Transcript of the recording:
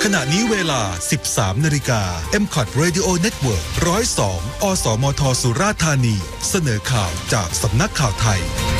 ขณะนี้เวลา 13 นาฬิกา MCOT Radio Network 102 อสมทสุราษฎร์ธานีเสนอข่าวจากสำนักข่าวไทย